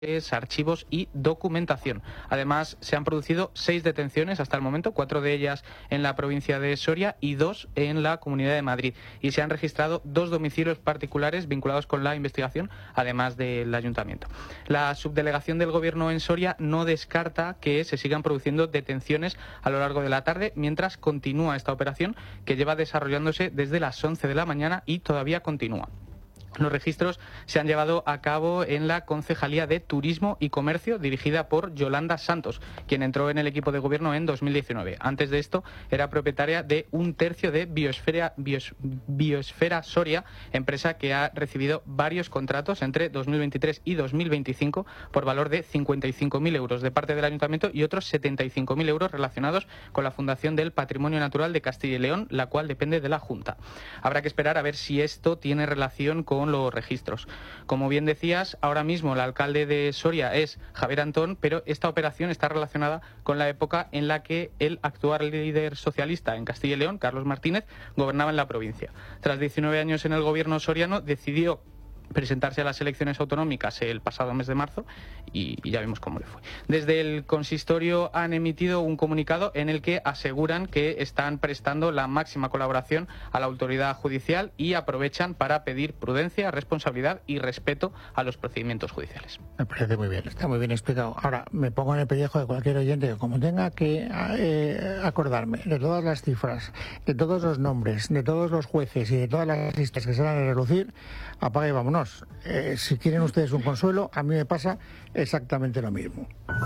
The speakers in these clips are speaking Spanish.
archivos y documentación. Además, se han producido 6 detenciones hasta el momento, 4 de ellas en la provincia de Soria y 2 en la Comunidad de Madrid. Y se han registrado 2 domicilios particulares vinculados con la investigación, además del Ayuntamiento. La subdelegación del Gobierno en Soria no descarta que se sigan produciendo detenciones a lo largo de la tarde, mientras continúa esta operación que lleva desarrollándose desde las 11 de la mañana y todavía continúa. Los registros se han llevado a cabo en la Concejalía de Turismo y Comercio, dirigida por Yolanda Santos, quien entró en el equipo de gobierno en 2019. Antes de esto, era propietaria de 1/3 de Biosfera Soria, empresa que ha recibido varios contratos entre 2023 y 2025 por valor de 55.000 euros de parte del Ayuntamiento y otros 75.000 euros relacionados con la Fundación del Patrimonio Natural de Castilla y León, la cual depende de la Junta. Habrá que esperar a ver si esto tiene relación con los registros. Como bien decías, ahora mismo el alcalde de Soria es Javier Antón, pero esta operación está relacionada con la época en la que el actual líder socialista en Castilla y León, Carlos Martínez, gobernaba en la provincia. Tras 19 años en el gobierno soriano, decidió presentarse a las elecciones autonómicas el pasado mes de marzo y ya vimos cómo le fue. Desde el consistorio han emitido un comunicado en el que aseguran que están prestando la máxima colaboración a la autoridad judicial y aprovechan para pedir prudencia, responsabilidad y respeto a los procedimientos judiciales. Me parece muy bien, está muy bien explicado. Ahora, me pongo en el pellejo de cualquier oyente que como tenga que acordarme de todas las cifras, de todos los nombres, de todos los jueces y de todas las listas que se van a relucir, apague y vámonos. Si quieren ustedes un consuelo, a mí me pasa exactamente lo mismo.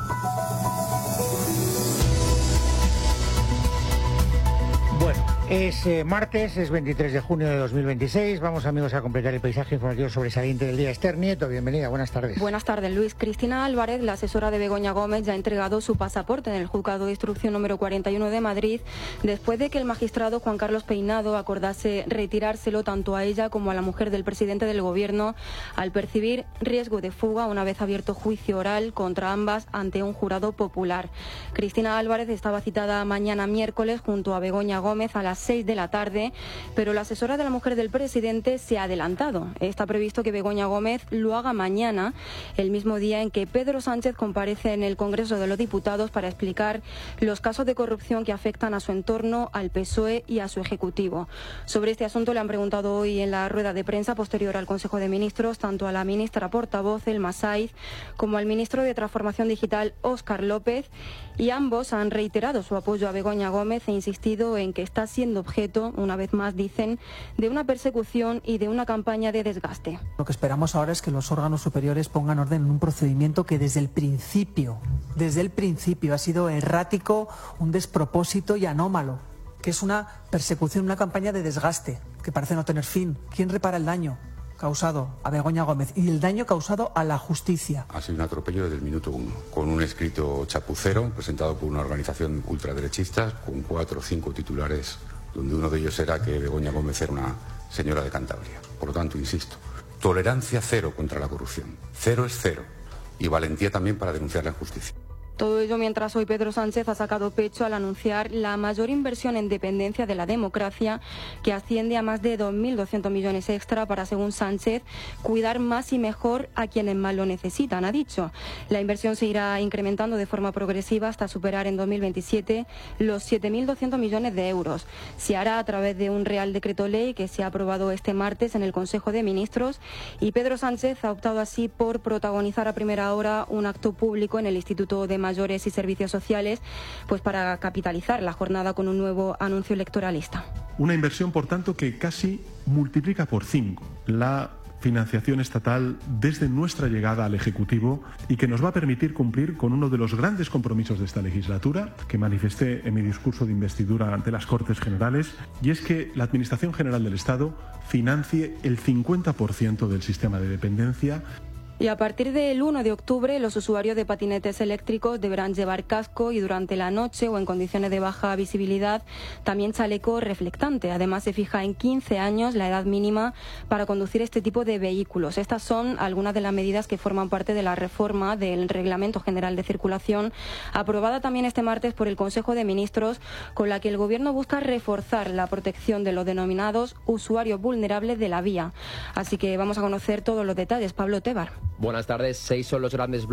Bueno, es martes, es 23 de junio de 2026. Vamos, amigos, a completar el paisaje informativo sobresaliente del día. Esther Nieto, bienvenida, buenas tardes. Buenas tardes, Luis. Cristina Álvarez, la asesora de Begoña Gómez, ya ha entregado su pasaporte en el Juzgado de Instrucción número 41 de Madrid, después de que el magistrado Juan Carlos Peinado acordase retirárselo tanto a ella como a la mujer del presidente del Gobierno, al percibir riesgo de fuga una vez abierto juicio oral contra ambas ante un jurado popular. Cristina Álvarez estaba citada mañana miércoles junto a Begoña Gómez a las 6 de la tarde, pero la asesora de la mujer del presidente se ha adelantado. Está previsto que Begoña Gómez lo haga mañana, el mismo día en que Pedro Sánchez comparece en el Congreso de los Diputados para explicar los casos de corrupción que afectan a su entorno, al PSOE y a su Ejecutivo. Sobre este asunto le han preguntado hoy en la rueda de prensa posterior al Consejo de Ministros tanto a la ministra portavoz, Elma Saiz, como al ministro de Transformación Digital, Óscar López, y ambos han reiterado su apoyo a Begoña Gómez e insistido en que está siendo objeto, una vez más dicen, de una persecución y de una campaña de desgaste. Lo que esperamos ahora es que los órganos superiores pongan orden en un procedimiento que desde el principio ha sido errático, un despropósito y anómalo, que es una persecución, una campaña de desgaste que parece no tener fin. ¿Quién repara el daño causado a Begoña Gómez y el daño causado a la justicia? Ha sido un atropello desde el minuto 1, con un escrito chapucero presentado por una organización ultraderechistas con 4 o 5 titulares, donde uno de ellos era que Begoña Gómez era una señora de Cantabria. Por lo tanto, insisto, tolerancia cero contra la corrupción. Cero es cero. Y valentía también para denunciar la injusticia. Todo ello mientras hoy Pedro Sánchez ha sacado pecho al anunciar la mayor inversión en dependencia de la democracia, que asciende a más de 2.200 millones extra para, según Sánchez, cuidar más y mejor a quienes más lo necesitan, ha dicho. La inversión se irá incrementando de forma progresiva hasta superar en 2027 los 7.200 millones de euros. Se hará a través de un Real Decreto Ley que se ha aprobado este martes en el Consejo de Ministros, y Pedro Sánchez ha optado así por protagonizar a primera hora un acto público en el Instituto de Mayores y Servicios Sociales, pues para capitalizar la jornada con un nuevo anuncio electoralista. Una inversión, por tanto, que casi multiplica por 5 la financiación estatal desde nuestra llegada al Ejecutivo y que nos va a permitir cumplir con uno de los grandes compromisos de esta legislatura que manifesté en mi discurso de investidura ante las Cortes Generales, y es que la Administración General del Estado financie el 50% del sistema de dependencia. Y a partir del 1 de octubre, los usuarios de patinetes eléctricos deberán llevar casco y durante la noche o en condiciones de baja visibilidad también chaleco reflectante. Además, se fija en 15 años la edad mínima para conducir este tipo de vehículos. Estas son algunas de las medidas que forman parte de la reforma del Reglamento General de Circulación, aprobada también este martes por el Consejo de Ministros, con la que el Gobierno busca reforzar la protección de los denominados usuarios vulnerables de la vía. Así que vamos a conocer todos los detalles. Pablo Tebar. Buenas tardes. 6 son los grandes